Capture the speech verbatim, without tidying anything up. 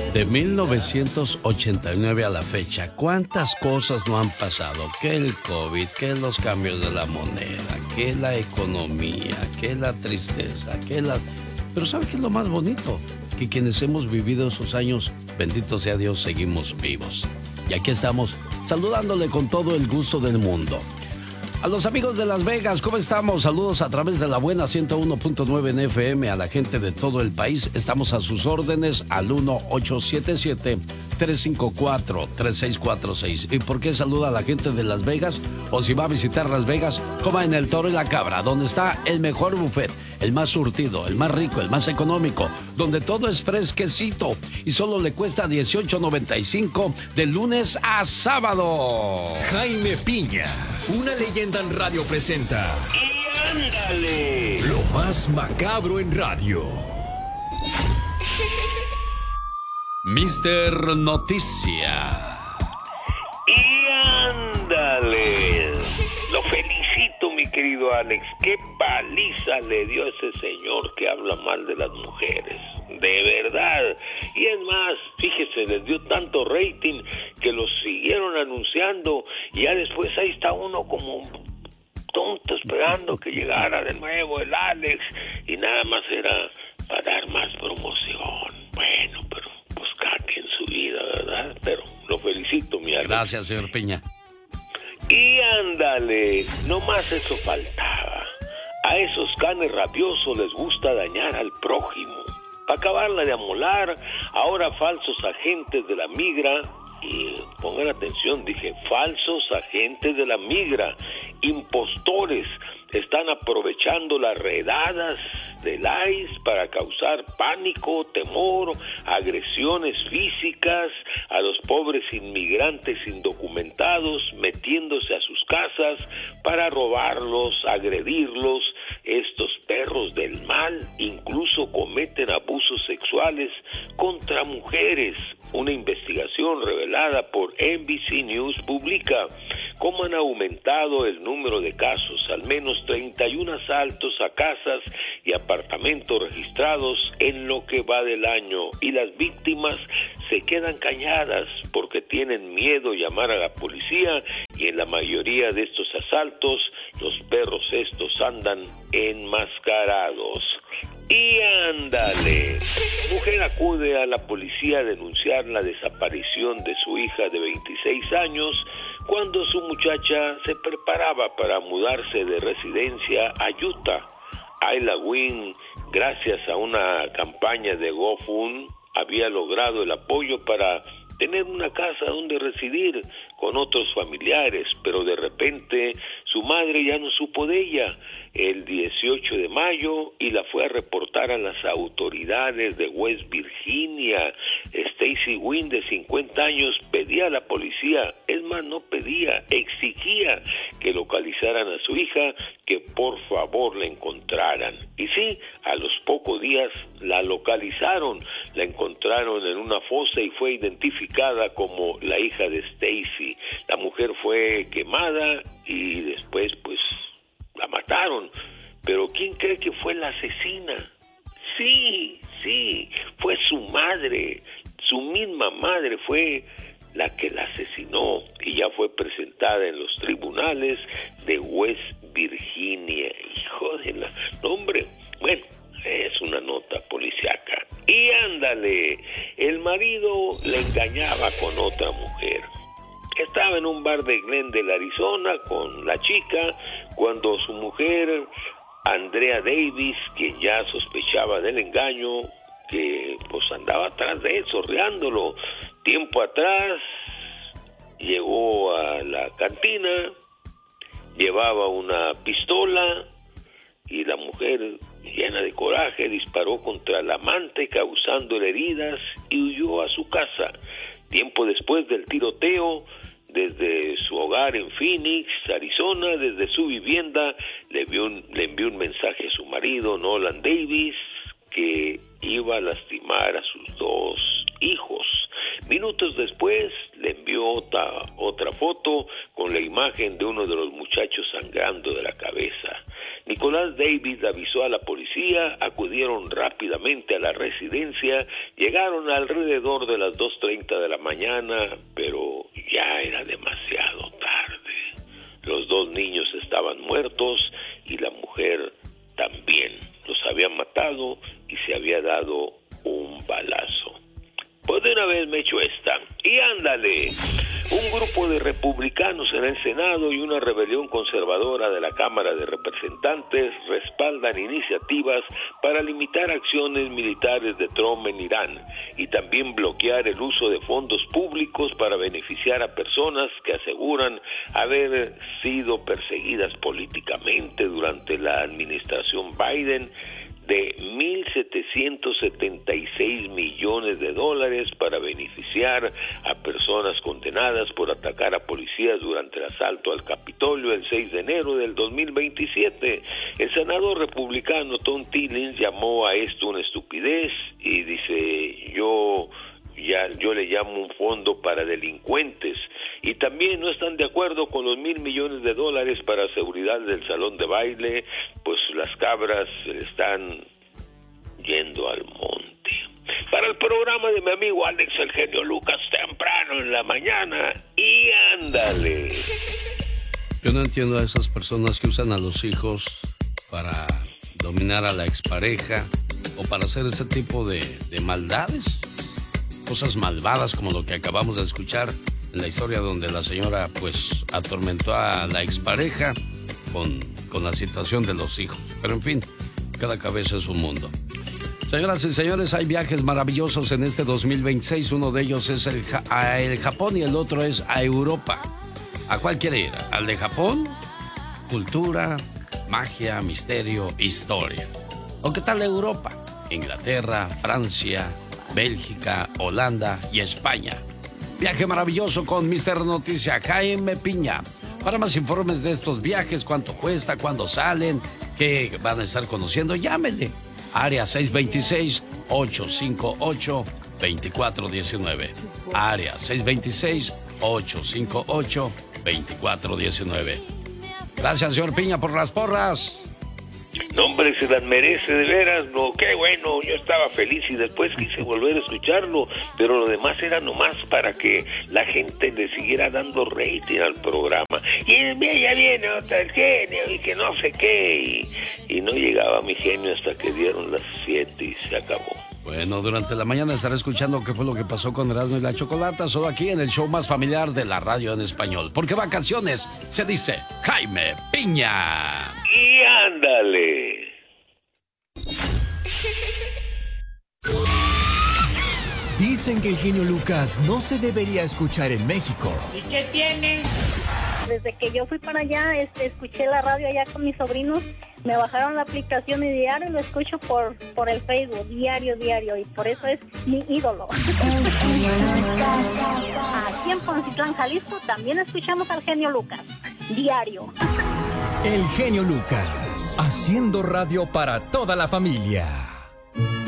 De mil novecientos ochenta y nueve a la fecha, ¿cuántas cosas no han pasado? Que el COVID, que los cambios de la moneda, que la economía, que la tristeza, que la... Pero ¿sabe qué es lo más bonito? Que quienes hemos vivido esos años, bendito sea Dios, seguimos vivos. Y aquí estamos, saludándole con todo el gusto del mundo. A los amigos de Las Vegas, ¿cómo estamos? Saludos a través de la buena ciento uno punto nueve en F M a la gente de todo el país. Estamos a sus órdenes al uno ocho siete siete, tres cinco cuatro, tres seis cuatro seis. ¿Y por qué saluda a la gente de Las Vegas? O si va a visitar Las Vegas, coma en el Toro y la Cabra, donde está el mejor buffet, el más surtido, el más rico, el más económico, donde todo es fresquecito y solo le cuesta dieciocho noventa y cinco de lunes a sábado. Jaime Piña, una leyenda en radio presenta. ¡Y ándale! Lo más macabro en radio. Mister Noticia. ¡Y ándale! Lo felicito, mi querido Alex. ¡Qué paliza le dio a ese señor que habla mal de las mujeres! De verdad. Y es más, fíjese, les dio tanto rating que lo siguieron anunciando y ya después ahí está uno como tonto esperando que llegara de nuevo el Alex y nada más era para dar más promoción. Bueno, pero pues cada quien su vida, ¿verdad? Pero lo felicito, mi Alex. Gracias, señor Piña. Y ándale, no más eso faltaba. A esos canes rabiosos les gusta dañar al prójimo. Para acabarla de amolar, ahora falsos agentes de la migra, y pongan atención, dije, falsos agentes de la migra, impostores, están aprovechando las redadas del I C E para causar pánico, temor, agresiones físicas a los pobres inmigrantes indocumentados, metiéndose a sus casas para robarlos, agredirlos. Estos perros del mal incluso cometen abusos sexuales contra mujeres. Una investigación revelada por N B C News publica cómo han aumentado el número de casos, al menos treinta y uno asaltos a casas y apartamentos registrados en lo que va del año, y las víctimas se quedan calladas porque tienen miedo a llamar a la policía, y en la mayoría de estos asaltos los perros estos andan enmascarados. Y ándale, mujer acude a la policía a denunciar la desaparición de su hija de veintiséis años cuando su muchacha se preparaba para mudarse de residencia a Utah. Ayla Wynn, gracias a una campaña de GoFund, había logrado el apoyo para tener una casa donde residir con otros familiares, pero de repente su madre ya no supo de ella el dieciocho de mayo y la fue a reportar a las autoridades de West Virginia. Stacy Wynn, de cincuenta años, pedía a la policía, es más, no pedía, exigía que localizaran a su hija, que por favor la encontraran. Y sí, a los pocos días la localizaron, la encontraron en una fosa y fue identificada como la hija de Stacy. La mujer fue quemada y después pues la mataron. Pero ¿quién cree que fue la asesina? Sí, sí, fue su madre, su misma madre fue la que la asesinó y ya fue presentada en los tribunales de West Virginia. Hijo de la... No, hombre, bueno, es una nota policíaca. Y ándale, el marido le engañaba con otra mujer. Estaba en un bar de Glendale, Arizona, con la chica, cuando su mujer, Andrea Davis, quien ya sospechaba del engaño, que pues andaba atrás de él, sorreándolo. Tiempo atrás, llegó a la cantina, llevaba una pistola, y la mujer, llena de coraje, disparó contra el amante, causándole heridas, y huyó a su casa. Tiempo después del tiroteo, desde su hogar en Phoenix, Arizona, desde su vivienda, le envió un, le envió un mensaje a su marido, Nolan Davis, que iba a lastimar a sus dos hijos. Minutos después le envió otra, otra foto con la imagen de uno de los muchachos sangrando de la cabeza. Nicolás David avisó a la policía, acudieron rápidamente a la residencia, llegaron alrededor de las dos treinta de la mañana, pero ya era demasiado tarde. Los dos niños estaban muertos y la mujer también. Los habían matado y se había dado un balazo. Pues de una vez me echo esta. Y ándale, un grupo de republicanos en el Senado y una rebelión conservadora de la Cámara de Representantes respaldan iniciativas para limitar acciones militares de Trump en Irán y también bloquear el uso de fondos públicos para beneficiar a personas que aseguran haber sido perseguidas políticamente durante la administración Biden, de mil setecientos setenta y seis millones de dólares para beneficiar a personas condenadas por atacar a policías durante el asalto al Capitolio el seis de enero del dos mil veintisiete. El senador republicano Tom Tillis llamó a esto una estupidez y dice, yo... Ya, yo le llamo un fondo para delincuentes, y también no están de acuerdo con los mil millones de dólares para seguridad del salón de baile, pues las cabras están yendo al monte. Para el programa de mi amigo Alex el genio Lucas, temprano en la mañana, y ándale. Yo no entiendo a esas personas que usan a los hijos para dominar a la expareja o para hacer ese tipo de, de maldades. Cosas malvadas como lo que acabamos de escuchar en la historia donde la señora pues atormentó a la expareja con, con la situación de los hijos. Pero en fin, cada cabeza es un mundo. Señoras y señores, hay viajes maravillosos en este dos mil veintiséis. Uno de ellos es el, a el Japón y el otro es a Europa. ¿A cuál quiere ir? ¿Al de Japón? Cultura, magia, misterio, historia. ¿O qué tal Europa? Inglaterra, Francia, Bélgica, Holanda y España. Viaje maravilloso con mister Noticia, Jaime Piña. Para más informes de estos viajes, cuánto cuesta, cuándo salen, qué van a estar conociendo, llámenle. Área seis dos seis, ocho cinco ocho, dos cuatro uno nueve. Área seis dos seis, ocho cinco ocho, dos cuatro uno nueve. Gracias, señor Piña, por las porras. No, hombre, se las merece de veras, no, qué bueno, yo estaba feliz y después quise volver a escucharlo, pero lo demás era nomás para que la gente le siguiera dando rating al programa. Y ya viene otra el genio y que no sé qué, y, y no llegaba mi genio hasta que dieron las siete y se acabó. Bueno, durante la mañana estaré escuchando qué fue lo que pasó con Erasmo y la Chocolata, solo aquí en el show más familiar de la radio en español. Porque vacaciones se dice Jaime Piña. Y ándale. Dicen que el genio Lucas no se debería escuchar en México. ¿Y qué tiene? Desde que yo fui para allá, este, escuché la radio allá con mis sobrinos, me bajaron la aplicación y diario lo escucho por, por el Facebook, diario, diario, y por eso es mi ídolo. Aquí en Poncitlán, Jalisco, también escuchamos al genio Lucas, diario. El genio Lucas, haciendo radio para toda la familia.